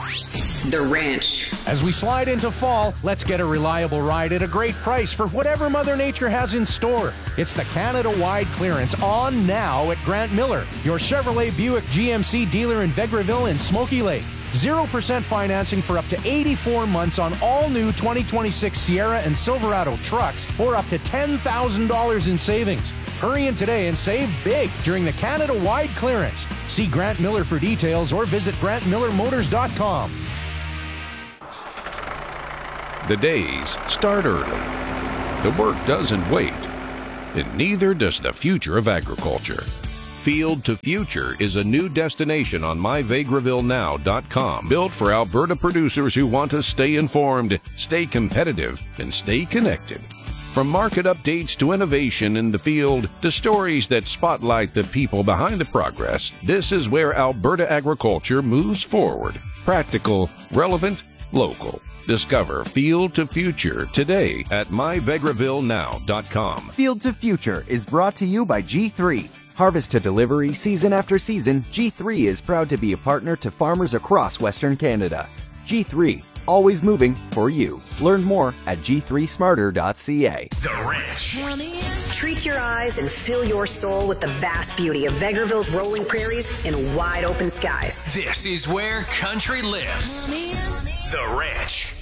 The Ranch. As we slide into fall, let's get a reliable ride at a great price for whatever Mother Nature has in store. It's the Canada-wide clearance on now at Grant Miller, your Chevrolet Buick GMC dealer in Vegreville and Smoky Lake. 0% financing for up to 84 months on all new 2026 Sierra and Silverado trucks, or up to $10,000 in savings. Hurry in today and save big during the Canada-wide clearance. See Grant Miller for details or visit GrantMillerMotors.com. The days start early. The work doesn't wait, and neither does the future of agriculture. Field to Future is a new destination on myvegrevillenow.com, built for Alberta producers who want to stay informed, stay competitive, and stay connected. From market updates to innovation in the field to stories that spotlight the people behind the progress, this is where Alberta agriculture moves forward. Practical, relevant, local. Discover Field to Future today at myvegrevillenow.com. Field to Future is brought to you by G3. Harvest to delivery, season after season, G3 is proud to be a partner to farmers across Western Canada. G3, always moving for you. Learn more at g3smarter.ca. The Ranch. Treat your eyes and fill your soul with the vast beauty of Vegreville's rolling prairies and wide open skies. This is where country lives. The Ranch.